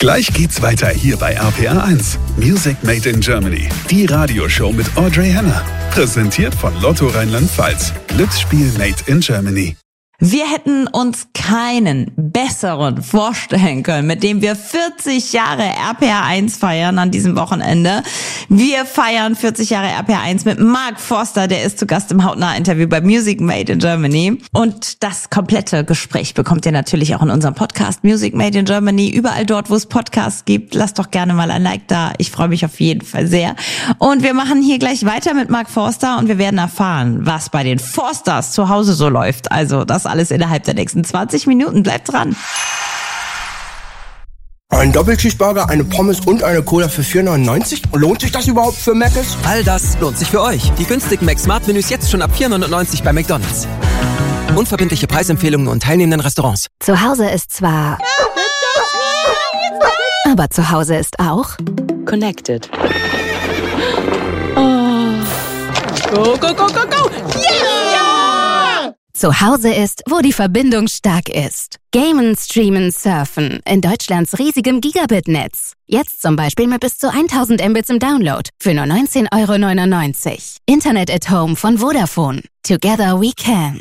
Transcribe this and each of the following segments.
Gleich geht's weiter hier bei RPR 1. Music Made in Germany. Die Radioshow mit Audrey Henner. Präsentiert von Lotto Rheinland-Pfalz. Glücksspiel Made in Germany. Wir hätten uns keinen besseren vorstellen können, mit dem wir 40 Jahre RPR 1 feiern an diesem Wochenende. Wir feiern 40 Jahre RPR 1 mit Mark Forster, der ist zu Gast im Hautnah-Interview bei Music Made in Germany. Und das komplette Gespräch bekommt ihr natürlich auch in unserem Podcast Music Made in Germany. Überall dort, wo es Podcasts gibt, lasst doch gerne mal ein Like da. Ich freue mich auf jeden Fall sehr. Und wir machen hier gleich weiter mit Mark Forster und wir werden erfahren, was bei den Forsters zu Hause so läuft. Also das alles innerhalb der nächsten 20 Minuten. Bleibt dran. Ein Doppelcheeseburger, eine Pommes und eine Cola für 4,99? Lohnt sich das überhaupt für Mc's? All das lohnt sich für euch. Die günstigen Mac-Smart-Menüs jetzt schon ab 4,99 bei McDonald's. Unverbindliche Preisempfehlungen und teilnehmenden Restaurants. Zu Hause ist zwar... aber zu Hause ist auch... Connected. Go, go, go, go, go! Yeah! Zu Hause ist, wo die Verbindung stark ist. Gamen, Streamen, Surfen in Deutschlands riesigem Gigabit-Netz. Jetzt zum Beispiel mit bis zu 1000 Mbits im Download für nur 19,99 €. Internet at Home von Vodafone. Together we can.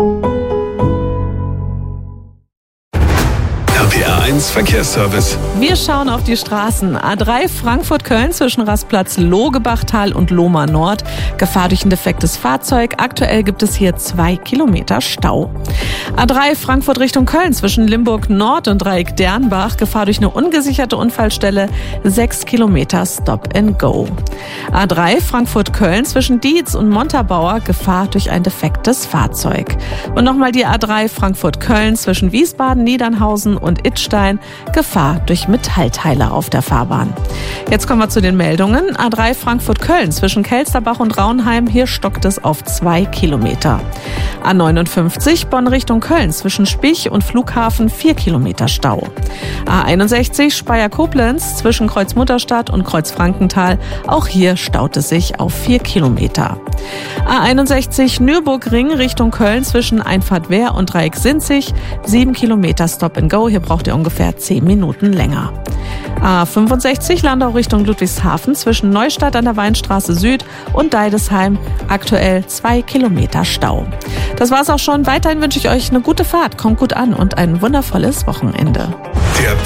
RPR 1 Verkehrsservice. Wir schauen auf die Straßen. A3 Frankfurt-Köln zwischen Rastplatz Logebachtal und Lohmar Nord. Gefahr durch ein defektes Fahrzeug. Aktuell gibt es hier 2 Kilometer Stau. A3 Frankfurt Richtung Köln zwischen Limburg Nord und Dreieck Dernbach. Gefahr durch eine ungesicherte Unfallstelle. 6 Kilometer Stop and Go. A3 Frankfurt-Köln zwischen Dietz und Montabaur. Gefahr durch ein defektes Fahrzeug. Und nochmal die A3 Frankfurt-Köln zwischen Wiesbaden, Niedernhausen und Idstein. Gefahr durch Metallteile auf der Fahrbahn. Jetzt kommen wir zu den Meldungen. A3 Frankfurt-Köln zwischen Kelsterbach und Raunheim. Hier stockt es auf 2 Kilometer. A59 Bonn Richtung Köln zwischen Spich und Flughafen 4 Kilometer Stau. A61 Speyer-Koblenz zwischen Kreuz-Mutterstadt und Kreuz-Frankenthal. Auch hier staut es sich auf 4 Kilometer. A61 Nürburgring Richtung Köln zwischen Einfahrt Wehr und Dreieck Sinzig. 7 Kilometer Stop and Go. Hier braucht ihr ungefähr 10 Minuten länger. A65 Landau Richtung Ludwigshafen zwischen Neustadt an der Weinstraße Süd und Deidesheim. Aktuell 2 Kilometer Stau. Das war's auch schon. Weiterhin wünsche ich euch eine gute Fahrt. Kommt gut an und ein wundervolles Wochenende. Der